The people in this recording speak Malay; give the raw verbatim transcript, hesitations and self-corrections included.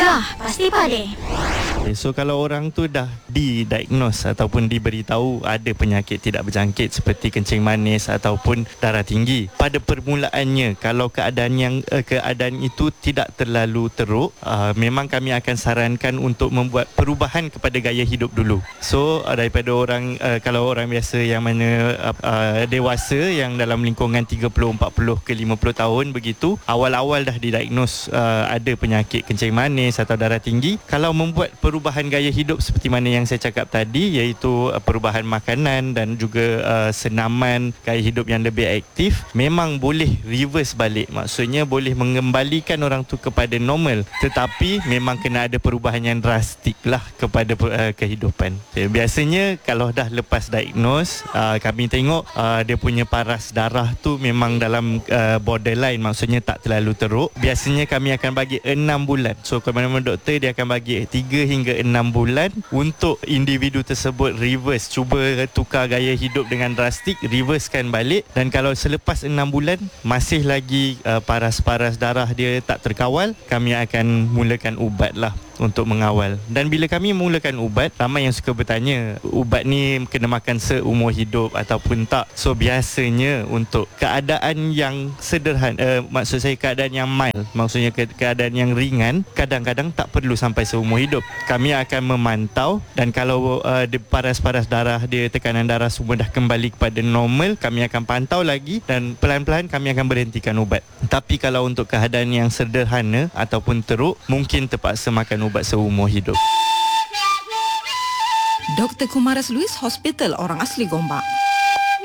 Dah, pasti pade. Okay, so kalau orang tu dah didiagnose ataupun diberitahu ada penyakit tidak berjangkit seperti kencing manis ataupun darah tinggi, pada permulaannya kalau keadaan yang uh, keadaan itu tidak terlalu teruk, uh, memang kami akan sarankan untuk membuat perubahan kepada gaya hidup dulu. So uh, daripada orang uh, kalau orang biasa yang mana uh, uh, dewasa yang dalam lingkungan tiga puluh, empat puluh ke lima puluh tahun begitu, awal-awal dah didiagnose uh, ada penyakit kencing manis atau darah tinggi, kalau membuat perubahan gaya hidup seperti mana yang saya cakap tadi, iaitu uh, perubahan makanan dan juga uh, senaman, gaya hidup yang lebih aktif, memang boleh reverse balik. Maksudnya boleh mengembalikan orang tu kepada normal, tetapi memang kena ada perubahan yang drastik lah kepada uh, kehidupan. Okay, biasanya kalau dah lepas diagnose, uh, kami tengok uh, dia punya paras darah tu memang dalam uh, borderline, maksudnya tak terlalu teruk. Biasanya kami akan bagi enam bulan. So ke mana-mana doktor dia akan bagi tiga hingga enam bulan untuk individu tersebut reverse, cuba tukar gaya hidup dengan drastik, reversekan balik. Dan kalau selepas enam bulan masih lagi uh, paras-paras darah dia tak terkawal, kami akan mulakan ubat lah untuk mengawal. Dan bila kami mulakan ubat, ramai yang suka bertanya, ubat ni kena makan seumur hidup ataupun tak? So biasanya untuk keadaan yang sederhana, uh, maksud saya keadaan yang mild, maksudnya ke- keadaan yang ringan, kadang-kadang tak perlu sampai seumur hidup. Kami akan memantau, dan kalau uh, dia paras-paras darah dia, tekanan darah semua dah kembali kepada normal, kami akan pantau lagi dan pelan-pelan kami akan berhentikan ubat. Tapi kalau untuk keadaan yang sederhana ataupun teruk, mungkin terpaksa makan ubat seumur hidup. Doktor Kumaras Luis, Hospital Orang Asli Gombak.